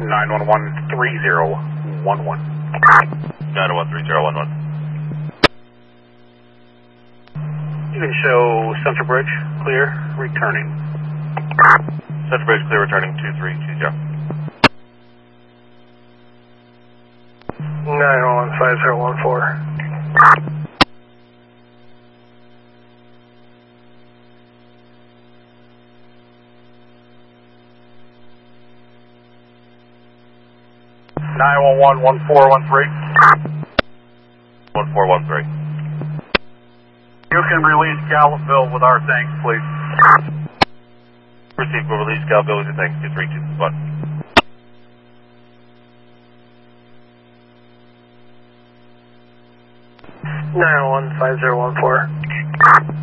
9113011. 9113011. You can show Central Bridge, clear, returning. Central Bridge clear, returning 2320. 9115014. (911) 1413. 1413. You can release Gallup-ville with our thanks, please. Received for release, Galville with your thanks, 2321. 9115014.